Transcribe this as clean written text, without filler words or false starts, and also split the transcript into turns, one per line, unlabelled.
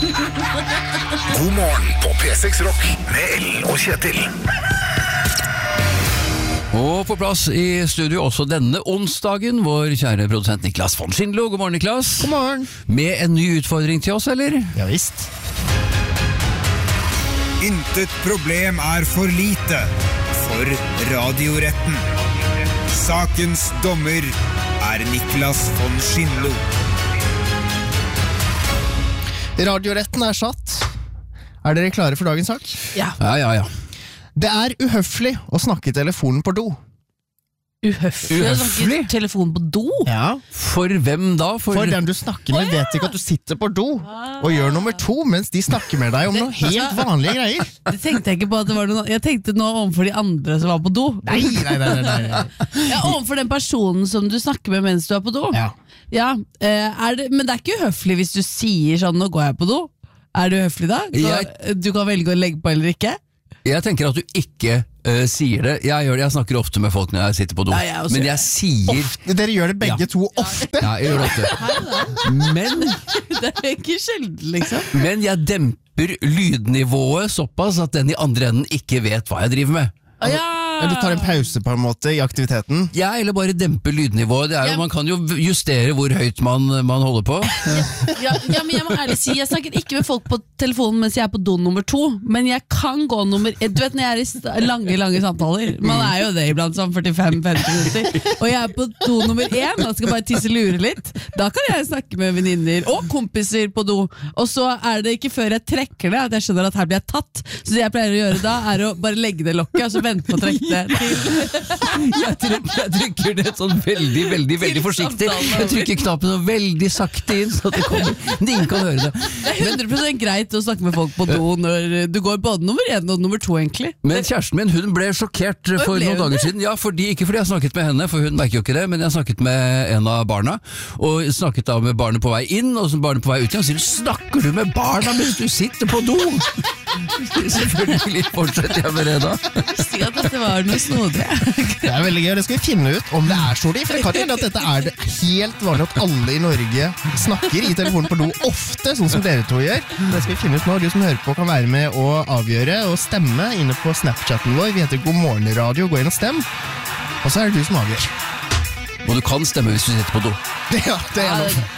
God morgen på P6 Rock med Ellen og Kjetil.
Og på plass i studio også denne onsdagen, vår kjære produsent Niklas von Schindlo. God morgen, Niklas.
God morgen.
Med en ny utfordring til oss, eller?
Ja visst.
Intet problem er for lite for radioretten. Sakens dommer er Niklas von Schindlo.
Radioretten er satt. Er dere klare for dagens sak?
Ja.
Ja.
Det er uhøflig å snakke i telefonen på do.
Uhøflig å snakke i telefon på do?
Ja.
For hvem da?
For den du snakker med vet ikke at du sitter på do og gjør nummer 2 mens de snakker med deg om noen helt vanlige greier.
Det tenkte jeg ikke på at det var noe. Jeg tenkte nå overfor de andre som var på do.
Nei.
Ja, overfor den personen som du snakker med mens du er på do.
Ja.
Men det er ikke uhøflig hvis du sier sånn, nå går jeg på do. Er det uhøflig da? Du kan velge å legge på eller ikke.
Jeg tenker at du ikke sier det. Jeg gjør det, jeg snakker ofte med folk når jeg sitter på do.
Ja,
men jeg sier...
Dere gjør det begge to ofte.
Ja, jeg gjør det ofte. Men...
Det er ikke sjelden, liksom.
Men jeg demper lydnivået såpass at den i andre enden ikke vet hva jeg driver med.
Du tar en pause på en måte i aktiviteten.
Ja, eller bare dempe lydnivået. Man kan jo justere hvor høyt man holder på.
Ja, men jeg må ærlig si, jeg snakker ikke med folk på telefonen mens jeg er på do nummer 2, men jeg kan gå nummer 1. Du vet når jeg er i lange samtaler, man er jo det iblant sånn 45-50 minutter, og jeg er på do nummer 1, og skal bare tisse lure litt, da kan jeg snakke med venninner og kompiser på do, og så er det ikke før jeg trekker det at jeg skjønner at her blir jeg tatt, så det jeg pleier å gjøre da er å bare legge det lokket, og så vente på å trekke det til.
Jeg trykker det sånn veldig forsiktig. Jeg trykker knappen så veldig sakte inn, så at det kommer. Ingen kan høre det.
Det er 100% greit å snakke med folk på do når du går både nummer 1 og nummer 2 egentlig.
Men kjæresten min, hun ble sjokkert for noen dager siden. Ja, ikke fordi jeg snakket med henne, for hun merker jo ikke det, men jeg snakket med en av barna, og snakket da med barnet på vei inn, og så barnet på vei ut igjen, og sier, snakker du med barna mens du sitter på do? Selvfølgelig fortsetter jeg med det da.
Si at dette var noe snodig.
Det er veldig gøy, det skal vi finne ut om det er snodig, for det kan hende at dette er det helt vanlig at alle i Norge snakker i telefonen på do ofte, sånn som dere to gjør. Det skal vi finne ut nå. Du som hører på kan være med å avgjøre og stemme inne på Snapchatten vår. Vi heter God Morgen Radio, gå inn og stem. Og så er det du som avgjør.
Og du kan stemme hvis du sitter på do.
Ja, det er lov.